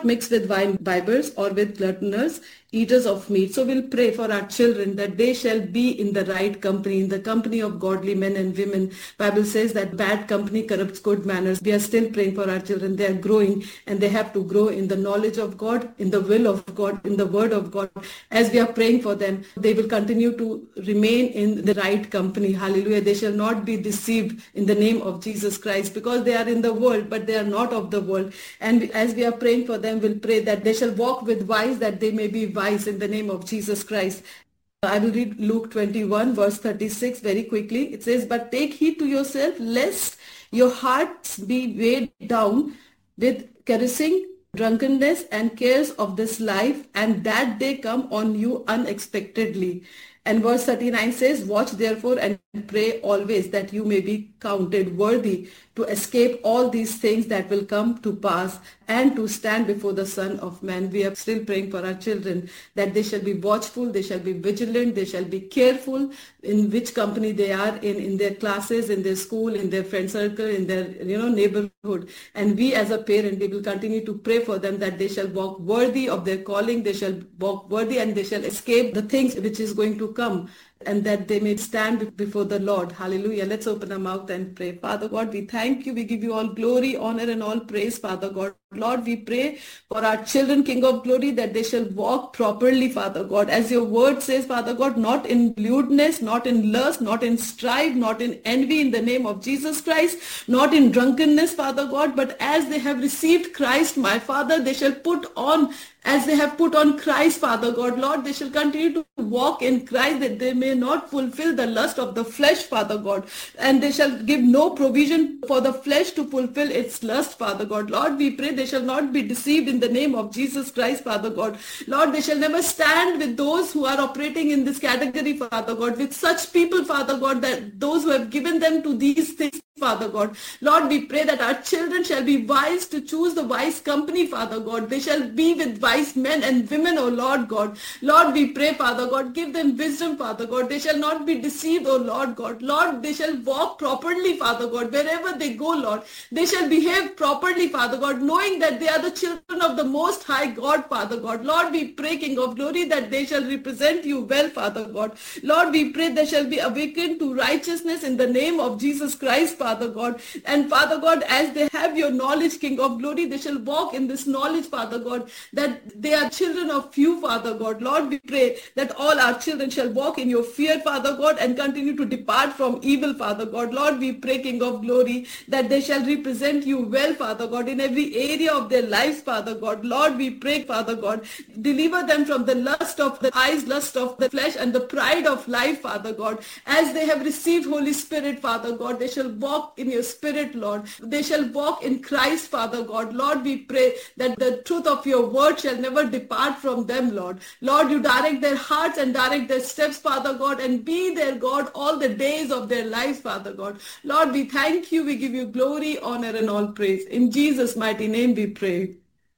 not mix with wine bibbers or with gluttonous eaters of meat. So we'll pray for our children that they shall be in the right company, in the company of godly men and women. Bible says that bad company corrupts good manners. We are still praying for our children. They are growing and they have to grow in the knowledge of God, in the will of God, in the word of God. As we are praying for them, they will continue to remain in the right company. Hallelujah. They shall not be deceived in the name of Jesus Christ, because they are in the world, but they are not of the world. And as we are praying for them, we'll pray that they shall walk with wise, that they may be wise in the name of Jesus Christ. I will read Luke 21 verse 36 very quickly. It says, "But take heed to yourself, lest your hearts be weighed down with carousing, drunkenness, and cares of this life, and that day come on you unexpectedly." And verse 39 says, "Watch therefore and pray always, that you may be counted worthy to escape all these things that will come to pass, and to stand before the Son of Man." We are still praying for our children that they shall be watchful, they shall be vigilant, they shall be careful in which company they are in their classes, in their school, in their friend circle, in their neighborhood. And we as a parent, we will continue to pray for them that they shall walk worthy of their calling, they shall walk worthy, and they shall escape the things which is going to come, and that they may stand before the Lord. Hallelujah. Let's open our mouth and pray. Father God, we thank you. We give you all glory, honor, and all praise, Father God. Lord, we pray for our children, King of Glory, that they shall walk properly, Father God. As your word says, Father God, not in lewdness, not in lust, not in strife, not in envy, in the name of Jesus Christ, not in drunkenness, Father God, but as they have received Christ, my Father, they shall put on, as they have put on Christ, Father God. Lord, they shall continue to walk in Christ, that they may not fulfill the lust of the flesh, Father God. And they shall give no provision for the flesh to fulfill its lust, Father God. Lord, we pray they shall not be deceived in the name of Jesus Christ, Father God. Lord, they shall never stand with those who are operating in this category, Father God, with such people, Father God, that those who have given them to these things, Father God. Lord, we pray that our children shall be wise to choose the wise company, Father God. They shall be with wise men and women, O Lord God. Lord, we pray, Father God, give them wisdom, Father God. They shall not be deceived, O Lord God. Lord, they shall walk properly, Father God. Wherever they go, Lord, they shall behave properly, Father God, knowing that they are the children of the Most High God, Father God. Lord, we pray, King of Glory, that they shall represent you well, Father God. Lord, we pray they shall be awakened to righteousness in the name of Jesus Christ, Father God. And Father God, as they have your knowledge, King of Glory, they shall walk in this knowledge, Father God, that they are children of you, Father God. Lord, we pray that all our children shall walk in your fear, Father God, and continue to depart from evil, Father God. Lord, we pray, King of Glory, that they shall represent you well, Father God, in every area of their lives, Father God. Lord, we pray, Father God, deliver them from the lust of the eyes, lust of the flesh, and the pride of life, Father God. As they have received Holy Spirit, Father God, they shall walk in your spirit, Lord. They shall walk in Christ, Father God. Lord, we pray that the truth of your word shall never depart from them, Lord. Lord, you direct their hearts and direct their steps, Father God, and be their God all the days of their lives, Father God. Lord, we thank you. We give you glory, honor, and all praise. In Jesus' mighty name we pray.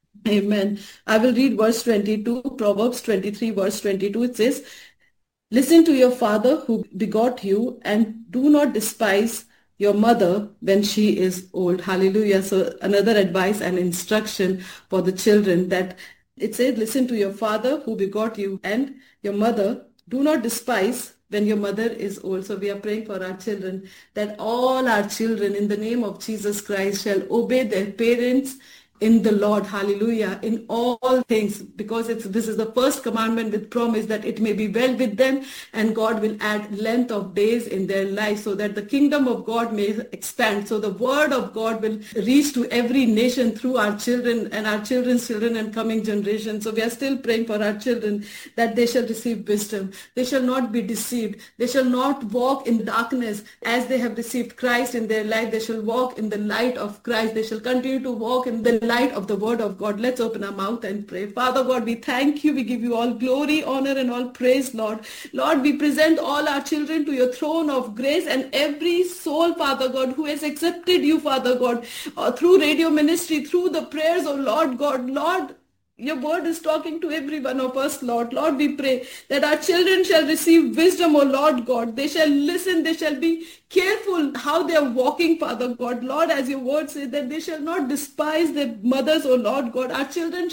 Amen. I will read verse 22, Proverbs 23, verse 22. It says, "Listen to your father who begot you, and do not despise your mother when she is old." Hallelujah. So another advice and instruction for the children, that it says, listen to your father who begot you and your mother. Do not despise when your mother is old. So we are praying for our children, that all our children in the name of Jesus Christ shall obey their parents in the Lord. Hallelujah. In all things, because this is the first commandment with promise that it may be well with them, and God will add length of days in their life, so that the kingdom of God may expand. So the word of God will reach to every nation through our children and our children's children and coming generations. So we are still praying for our children, that they shall receive wisdom. They shall not be deceived. They shall not walk in darkness. As they have received Christ in their life, they shall walk in the light of Christ. They shall continue to walk in the light of the word of God. Let's open our mouth and pray. Father God, we thank you. We give you all glory, honor, and all praise, Lord. Lord, we present all our children to your throne of grace, and every soul, Father God, who has accepted you, Father God, through radio ministry, through the prayers, oh Lord God. Lord, your word is talking to every one of us, Lord. Lord, we pray that our children shall receive wisdom, O Lord God. They shall listen. They shall be careful how they are walking, Father God. Lord, as your word says, that they shall not despise their mothers, O Lord God. Our children